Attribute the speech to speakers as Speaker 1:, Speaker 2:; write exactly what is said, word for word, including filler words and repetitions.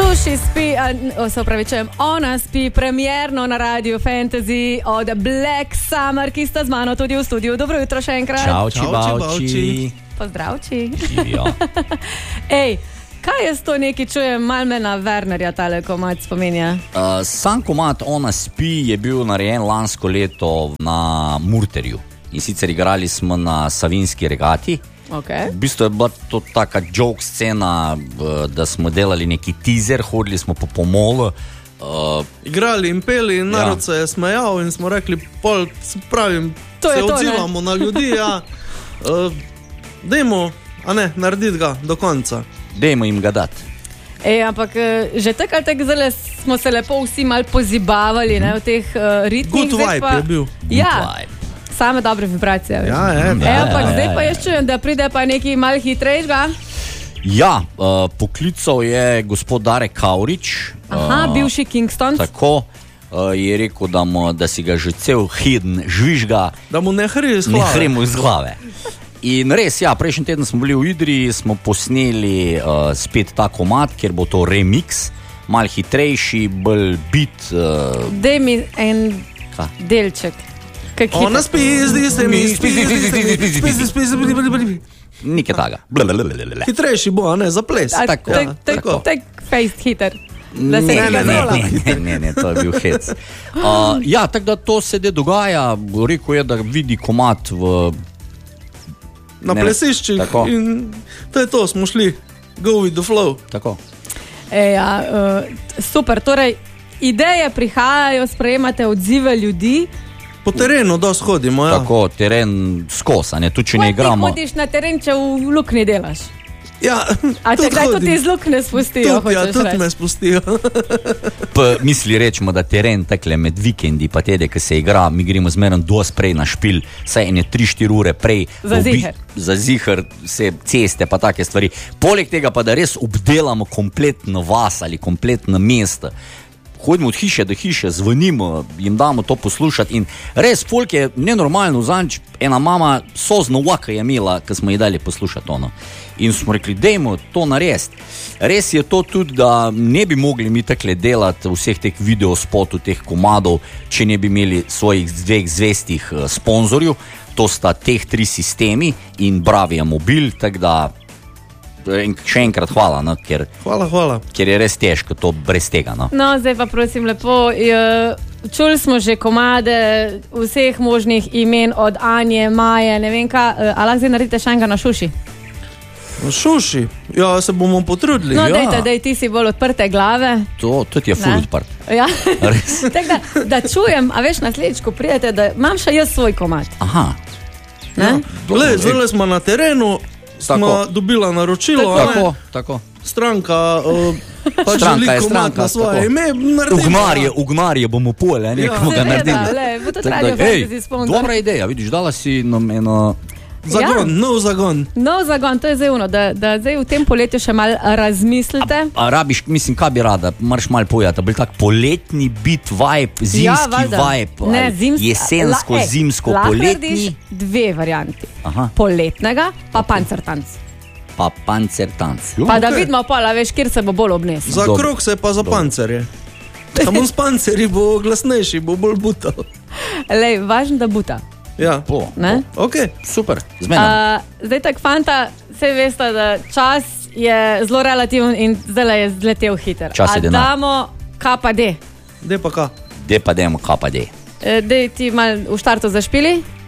Speaker 1: Sushi spi, uh, se opravičujem, ona spi premierno na Radio Fantasy od Black Summer, ki sta z mano tudi v studiu. Dobro jutro še enkrat.
Speaker 2: Čau, čibavči.
Speaker 1: Pozdravči. Ej, kaj je to neki, čujem, mal me na Wernerja tale komad spominja?
Speaker 2: Uh, sam komad Ona spi je bil narejen lansko leto na Murterju. In sicer igrali smo na Savinski regati.
Speaker 1: Okay.
Speaker 2: V bistvu je bila to taka joke scena, da smo delali neki teaser, hodili smo po pomolu. Uh,
Speaker 3: Igrali in peli in narod ja. se je smejal in smo rekli, pol, pravim,
Speaker 1: to
Speaker 3: se
Speaker 1: to,
Speaker 3: odzivamo
Speaker 1: ne?
Speaker 3: na ljudi, ja. Uh, dajmo, a ne, narediti ga do konca.
Speaker 2: Dajmo jim ga dati.
Speaker 1: Ej, ampak že tako ali tako zelo smo se lepo vsi mal pozibavali, ne, v teh uh, ritmih.
Speaker 3: Good vibe pa, je bil.
Speaker 1: Ja. Vibe. Same dobre vibracije.
Speaker 3: Ja, je.
Speaker 1: E, ampak zdaj pa jaz čujem, da pride pa nekaj malo hitrejšega.
Speaker 2: Ja, uh, poklical je gospod Darek Kavrič.
Speaker 1: Aha, uh, bivši Kingston.
Speaker 2: Tako, uh, je rekel, da, mu, da si ga že cel hiden žvižga.
Speaker 3: Da mu ne hri iz glave.
Speaker 2: Ne hrimo iz glave. In res, ja, prejšnji teden smo bili v Idriji, smo posneli uh, spet ta komad, kjer bo to remix, malo hitrejši, bolj beat. Uh,
Speaker 1: Dej mi en
Speaker 2: ka?
Speaker 1: delček.
Speaker 3: Ona spi, zdi se mi, spi, zdi se mi, spi, spi, spi,
Speaker 2: nekaj taga.
Speaker 3: Hitrejši bo, a ne, za ples.
Speaker 2: Tako,
Speaker 1: tak, tak,
Speaker 2: tako.
Speaker 1: Tak face hitter. Da se
Speaker 2: Ne,
Speaker 1: ne,
Speaker 2: ne,
Speaker 1: ne,
Speaker 2: ne, ne, ne, ne, to je bil hec. Uh, ja, tako da to se de dogaja, rekel je, da vidi komad v...
Speaker 3: Na
Speaker 2: ne,
Speaker 3: plesiščih
Speaker 2: tako.
Speaker 3: In to je to, smo šli, go with the flow.
Speaker 2: Tako.
Speaker 1: E, ja, uh, super, torej ideje prihajajo, sprejemate odzive ljudi.
Speaker 3: Po terenu dosti hodimo, ja.
Speaker 2: Tako, teren skos, a ne, tu če ne
Speaker 1: Kaj ti
Speaker 2: igramo.
Speaker 1: hodiš na teren, če v lukni delaš?
Speaker 3: Ja,
Speaker 1: A te
Speaker 3: tudi
Speaker 1: kdaj
Speaker 3: hodim.
Speaker 1: tudi iz lukne spustijo?
Speaker 3: Tudi, ja,
Speaker 1: hočeš
Speaker 3: tudi
Speaker 1: reči?
Speaker 3: me spustijo.
Speaker 2: Pa misli rečemo, da teren takle med vikendi, pa tede, ki se igra, mi gremo zmerno dosti prej na špil, saj ene tri štiri ure prej.
Speaker 1: Za
Speaker 2: obi-
Speaker 1: ziher.
Speaker 2: Za ziher, se ceste pa take stvari. Poleg tega pa, da res obdelamo kompletno vas ali kompletno mesto. Hodimo od hiše do hiše, zvonimo, jim damo to poslušati in res folk je nenormalno, zanč ena mama sozno vaka je imela, ko smo ji dali poslušati ono. In smo rekli, dejmo to narediti. Res je to tudi, da ne bi mogli mi takle delati vseh teh videospotov, teh komadov, če ne bi imeli svojih dveh zvestih uh, sponzorjev, to sta teh tri sistemi in Bravia Mobil, tako da in še enkrat hvala, no, ker,
Speaker 3: Hvala, hvala.
Speaker 2: ker je res težko to brez tega. No.
Speaker 1: No, zdaj pa prosim lepo, je, čuli smo že komade vseh možnih imen od Anje, Maje, ne vem kaj, a lahko zdaj naredite še enega na šuši?
Speaker 3: Šuši, ja, se bomo potrudili.
Speaker 1: No,
Speaker 3: ja.
Speaker 1: dejte, dej, ti si bolj odprte glave.
Speaker 2: To tudi je ful
Speaker 1: Ne.
Speaker 2: odprt.
Speaker 1: Ja.
Speaker 2: Res.
Speaker 1: Tak, da, da čujem, a veš naslednjič, ko prijete, da imam še jaz svoj komad.
Speaker 2: Aha.
Speaker 1: Ne?
Speaker 3: Le, zdaj smo na terenu, smo dobila naročilo, a ne?
Speaker 2: Tako, tako.
Speaker 3: Stranka, uh, pa
Speaker 2: Stranka
Speaker 3: želi
Speaker 2: je
Speaker 3: komad
Speaker 2: stranka,
Speaker 3: na svoje
Speaker 2: tako.
Speaker 3: ime, naredimo.
Speaker 2: Ugmarje, ugmarje bomo pole, ne,
Speaker 3: Ja.
Speaker 2: komu ga
Speaker 1: Seveda,
Speaker 2: naredimo.
Speaker 1: le, bo to
Speaker 2: Tako
Speaker 1: Radio
Speaker 2: da, ej,
Speaker 1: Fantasy sponzor.
Speaker 2: dobra ideja, vidiš, dala si nam eno...
Speaker 3: Zagon,
Speaker 1: Ja.
Speaker 3: nov zagon.
Speaker 1: Nov zagon, to je zdaj uno, da, da zdaj v tem poletju še malo razmislite.
Speaker 2: A rabiš, mislim, kaj bi rada, moraš malo pojati, bolj tak poletni bit vibe, zimski
Speaker 1: valjda.
Speaker 2: vibe,
Speaker 1: Ne,
Speaker 2: ali
Speaker 1: zims-
Speaker 2: jesensko,
Speaker 1: la- ej,
Speaker 2: zimsko,
Speaker 1: lahko
Speaker 2: poletni,
Speaker 1: narediš dve varianti.
Speaker 2: Aha.
Speaker 1: Poletnega pa pancertanc.
Speaker 2: pa pancertanc.
Speaker 1: Pa da
Speaker 3: okej.
Speaker 1: vidimo pol, a veš, kjer se bo bolj obnesel.
Speaker 3: Za
Speaker 2: Dobro.
Speaker 3: krog se pa za pancerje. Samo s pancerji bo glasnejši, bo bolj butal.
Speaker 1: Lej, važno, da buta.
Speaker 3: Ja,
Speaker 2: Po,
Speaker 1: Ne?
Speaker 3: ok.
Speaker 2: super, zmenim.
Speaker 1: Uh, zdaj tak fanta, vse veste, da čas je zelo relativen in zdaj je zletel hiter.
Speaker 2: Čas je
Speaker 1: A
Speaker 2: denar.
Speaker 1: damo K pa D.
Speaker 3: Dej pa ka.
Speaker 2: Dej pa dajmo, kaj pa dej.
Speaker 1: Eh, Dej ti mal v štartu zašpili.